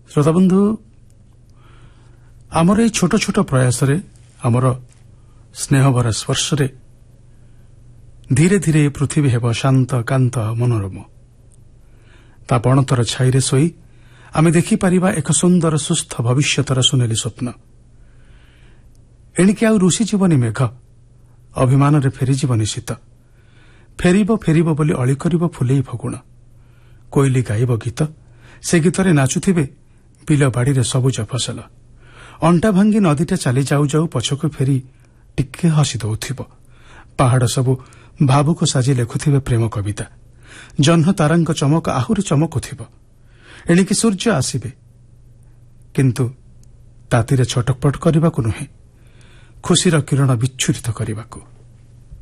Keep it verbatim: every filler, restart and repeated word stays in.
ଶ୍ରୋତାବନ୍ଧୁ, ଆମର ଏହି ଛୋଟ ଛୋଟ ପ୍ରୟାସରେ, ଆମର ସ୍ନେହଭରା ସ୍ପର୍ଶରେ ଧୀରେ ଧୀରେ ପୃଥିବୀ ହେବ ଶାନ୍ତ, କାନ୍ତ, ମନୋରମ। ତା ବଣତର ଛାଇରେ ଶୋଇ ଆମେ ଦେଖିପାରିବା ଏକ ସୁନ୍ଦର ସୁସ୍ଥ ଭବିଷ୍ୟତର ସୁନେଲି ସ୍ୱପ୍ନ। ଏଣିକି ଆଉ ରୁଷିଯିବନି ମେଘ, ଅଭିମାନରେ ଫେରିଯିବନି ଶୀତ। ଫେରିବ ଫେରିବ ବୋଲି ଅଳି କରିବ ଫୁଲେଇ ଫଗୁଣ। କୋଇଲି ଗାଇବ ଗୀତ, ସେ ଗୀତରେ ନାଚୁଥିବେ ବିଲ ବାଡ଼ିରେ ସବୁଜ ଫସଲ। ଅଣ୍ଟା ଭାଙ୍ଗି ନଦୀଟା ଚାଲି ଯାଉ ଯାଉ ପଛକୁ ଫେରି ଟିକେ ହସି ଦଉଥିବ। ପାହାଡ଼ ସବୁ ଭାବୁକ ସାଜି ଲେଖୁଥିବେ ପ୍ରେମ କବିତା। ଜହ୍ନ ତାରାଙ୍କ ଚମକ ଆହୁରି ଚମକୁଥିବ। ଏଣିକି ସୂର୍ଯ୍ୟ ଆସିବେ, କିନ୍ତୁ ତାତିରେ ଛଟପଟ କରିବାକୁ ନୁହେଁ, ଖୁସିର କିରଣ ବିଚ୍ଛୁରିତ କରିବାକୁ।